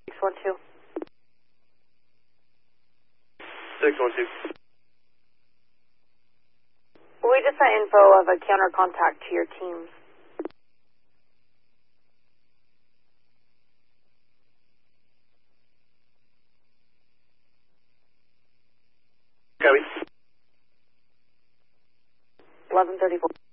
612. 612. We just sent info of a counter contact to your teams. Copy. 1134.